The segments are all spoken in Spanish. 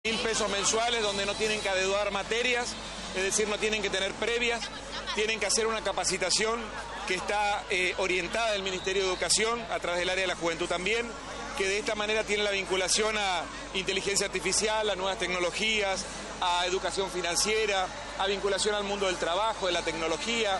1.000 pesos mensuales donde no tienen que adeudar materias, es decir, no tienen que tener previas, tienen que hacer una capacitación que está orientada del Ministerio de Educación a través del área de la juventud también, que de esta manera tiene la vinculación a inteligencia artificial, a nuevas tecnologías, a educación financiera, a vinculación al mundo del trabajo, de la tecnología,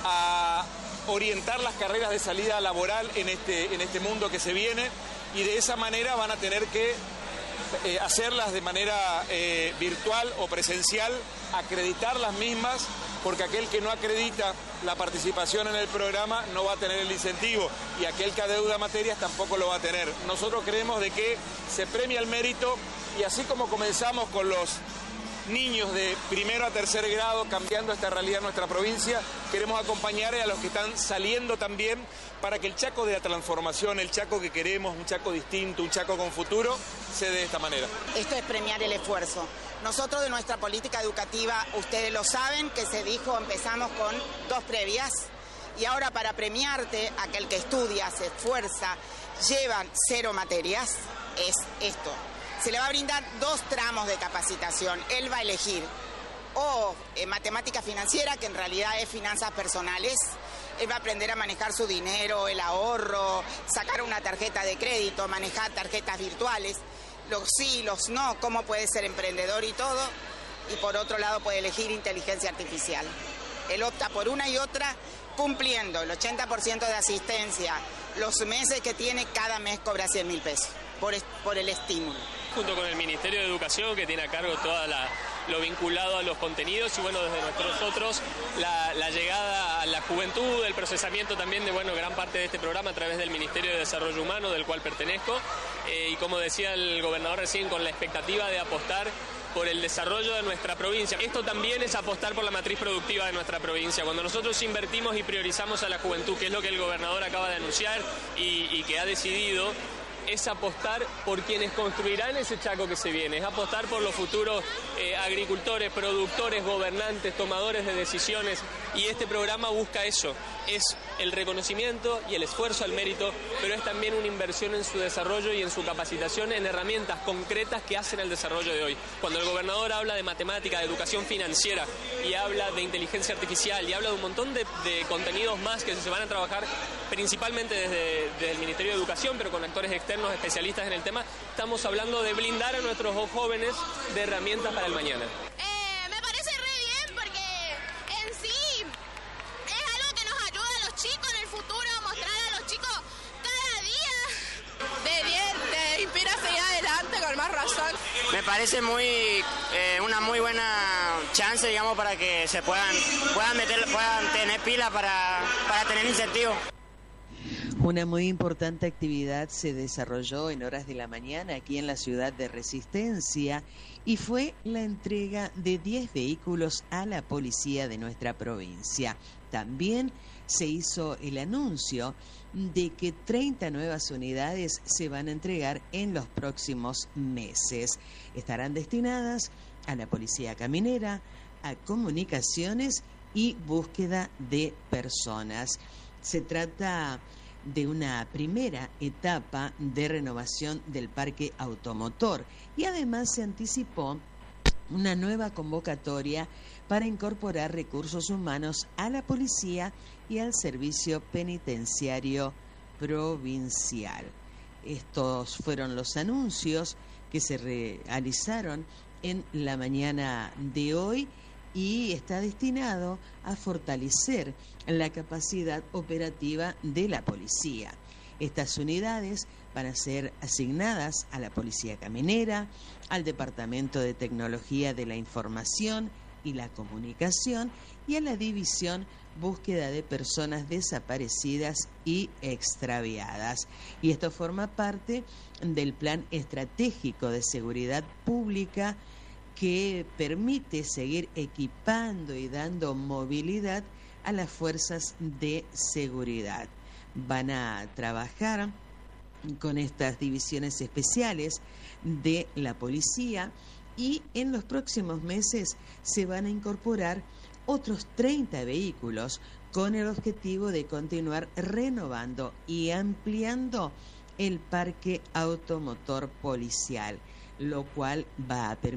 a orientar las carreras de salida laboral en este mundo que se viene, y de esa manera van a tener que hacerlas de manera virtual o presencial, acreditar las mismas, porque aquel que no acredita la participación en el programa no va a tener el incentivo, y aquel que adeuda materias tampoco lo va a tener. Nosotros creemos de que se premia el mérito, y así como comenzamos con los niños de primero a tercer grado cambiando esta realidad en nuestra provincia, queremos acompañar a los que están saliendo también para que el Chaco de la transformación, el Chaco que queremos, un Chaco distinto, un Chaco con futuro, se dé de esta manera. Esto es premiar el esfuerzo. Nosotros de nuestra política educativa, ustedes lo saben, que se dijo, empezamos con 2 previas, y ahora para premiarte, aquel que estudia, se esfuerza, llevan 0 materias, es esto. Se le va a brindar 2 tramos de capacitación. Él va a elegir o matemática financiera, que en realidad es finanzas personales. Él va a aprender a manejar su dinero, el ahorro, sacar una tarjeta de crédito, manejar tarjetas virtuales, los sí, los no, cómo puede ser emprendedor y todo. Y por otro lado puede elegir inteligencia artificial. Él opta por una y otra, cumpliendo el 80% de asistencia. Los meses que tiene, cada mes cobra 100.000 pesos por el estímulo. Junto con el Ministerio de Educación, que tiene a cargo todo lo vinculado a los contenidos, y bueno, desde nosotros la llegada a la juventud, el procesamiento también de gran parte de este programa a través del Ministerio de Desarrollo Humano, del cual pertenezco, y como decía el gobernador recién, con la expectativa de apostar por el desarrollo de nuestra provincia. Esto también es apostar por la matriz productiva de nuestra provincia. Cuando nosotros invertimos y priorizamos a la juventud, que es lo que el gobernador acaba de anunciar y que ha decidido, es apostar por quienes construirán ese Chaco que se viene, es apostar por los futuros agricultores, productores, gobernantes, tomadores de decisiones, y este programa busca eso, es el reconocimiento y el esfuerzo al mérito, pero es también una inversión en su desarrollo y en su capacitación en herramientas concretas que hacen el desarrollo de hoy. Cuando el gobernador habla de matemática, de educación financiera, y habla de inteligencia artificial, y habla de un montón de contenidos más que se van a trabajar principalmente desde el Ministerio de Educación, pero con actores externos especialistas en el tema, estamos hablando de blindar a nuestros jóvenes de herramientas para el mañana. Me parece re bien, porque en sí es algo que nos ayuda a los chicos en el futuro, a mostrar a los chicos cada día. De bien, te inspira a seguir adelante con más razón. Me parece una muy buena chance, digamos, para que se puedan tener pila para tener incentivo. Una muy importante actividad se desarrolló en horas de la mañana aquí en la ciudad de Resistencia, y fue la entrega de 10 vehículos a la policía de nuestra provincia. También se hizo el anuncio de que 30 nuevas unidades se van a entregar en los próximos meses. Estarán destinadas a la policía caminera, a comunicaciones y búsqueda de personas. Se trata de una primera etapa de renovación del parque automotor, y además se anticipó una nueva convocatoria para incorporar recursos humanos a la policía y al servicio penitenciario provincial. Estos fueron los anuncios que se realizaron en la mañana de hoy, y está destinado a fortalecer la capacidad operativa de la policía. Estas unidades van a ser asignadas a la Policía Caminera, al Departamento de Tecnología de la Información y la Comunicación, y a la División Búsqueda de Personas Desaparecidas y Extraviadas. Y esto forma parte del Plan Estratégico de Seguridad Pública, que permite seguir equipando y dando movilidad a las fuerzas de seguridad. Van a trabajar con estas divisiones especiales de la policía, y en los próximos meses se van a incorporar otros 30 vehículos con el objetivo de continuar renovando y ampliando el parque automotor policial. lo cual va a permitir